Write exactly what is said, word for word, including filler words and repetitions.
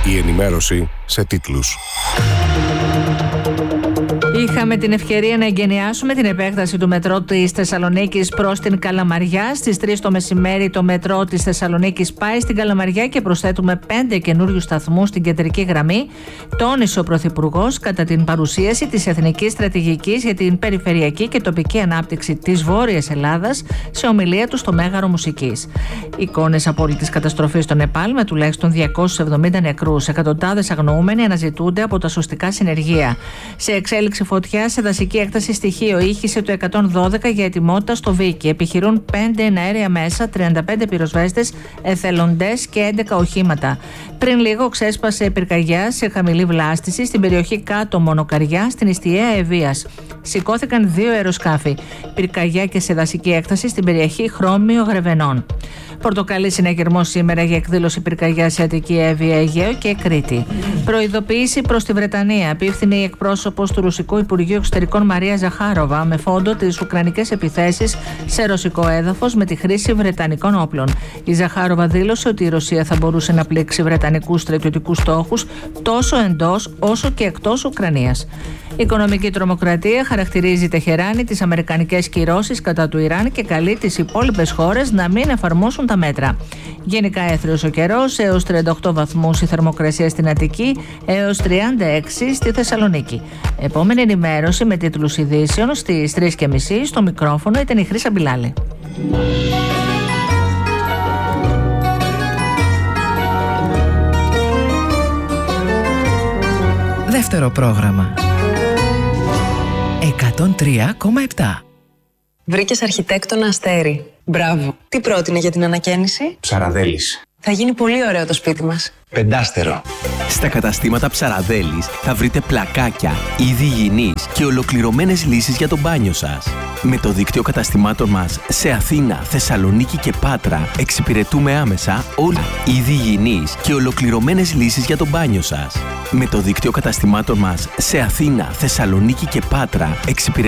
Η ενημέρωση σε τίτλους. Είχαμε την ευκαιρία να εγκαινιάσουμε την επέκταση του μετρό της Θεσσαλονίκης προς την Καλαμαριά. Στις τρεις το μεσημέρι το μετρό της Θεσσαλονίκης πάει στην Καλαμαριά και προσθέτουμε πέντε καινούριους σταθμούς στην κεντρική γραμμή, τόνισε ο Πρωθυπουργός κατά την παρουσίαση της Εθνικής Στρατηγικής για την Περιφερειακή και Τοπική Ανάπτυξη της Βόρειας Ελλάδας σε ομιλία του στο Μέγαρο Μουσικής. Εικόνες απόλυτης καταστροφής στο Νεπάλ με τουλάχιστον διακόσιους εβδομήντα νεκρούς, εκατοντάδες αγνοούμενοι αναζητούνται από τα σωστικά συνεργεία. Σε εξέλιξη φωτιά σε δασική έκταση στοιχείο ήχησε το εκατόν δώδεκα για ετοιμότητα στο Βίκι. Επιχειρούν πέντε εναέρια μέσα, τριάντα πέντε πυροσβέστες, εθελοντές και έντεκα οχήματα. Πριν λίγο ξέσπασε πυρκαγιά σε χαμηλή βλάστηση στην περιοχή Κάτω Μονοκαριά, στην Ιστιαία Ευβοίας. Σηκώθηκαν δύο αεροσκάφη. Πυρκαγιά και σε δασική έκταση στην περιοχή Χρώμιο Γρεβενών. Πορτοκαλί συναγερμό σήμερα για εκδήλωση πυρκαγιά σε Αττική, Εύβοια, Αιγαίο και Κρήτη. Προειδοποίηση προς τη Βρετανία. Επίφθηνε η εκπρόσωπος του Ρωσικού Υπουργείου Εξωτερικών Μαρία Ζαχάροβα με φόντο τις ουκρανικές επιθέσεις σε ρωσικό έδαφος με τη χρήση βρετανικών όπλων. Η Ζαχάροβα δήλωσε ότι η Ρωσία θα μπορούσε να πλήξει βρετανικούς στρατιωτικούς στόχους τόσο εντός όσο και εκτός Ουκρανίας. Η οικονομική τρομοκρατία χαρακτηρίζει η Τεχεράνη τις αμερικανικές κυρώσεις κατά του Ιράν και καλεί τις υπόλοιπες χώρες να μην εφαρμόσουν τα μέτρα. Γενικά έθριος ο καιρός, έως τριάντα οκτώ βαθμούς η θερμοκρασία στην Αττική, έως τριάντα έξι στη Θεσσαλονίκη. Επόμενη ενημέρωση με τίτλους ειδήσεων στις τρεις και μισή. Στο μικρόφωνο ήταν η Χρύσα Μπιλάλη. Δεύτερο πρόγραμμα. εκατόν τρία κόμμα επτά. Βρήκες αρχιτέκτονα Αστέρι. Μπράβο. Τι πρότεινε για την ανακαίνιση? Ψαραδέλης. Θα γίνει πολύ ωραίο το σπίτι μας. Πεντάστερο. Στα καταστήματα Ψαραδέλης θα βρείτε πλακάκια, είδη υγιεινής και ολοκληρωμένες λύσεις για το μπάνιο σας. Με το δίκτυο καταστημάτων μας σε Αθήνα, Θεσσαλονίκη και Πάτρα εξυπηρετούμε άμεσα όλα είδη υγιεινής και ολοκληρωμένες λύσεις για το μπάνιο σας. Με το δίκτυο καταστημάτων μας σε Αθήνα, Θεσσαλονίκη και Πάτρα εξυπηρετούμε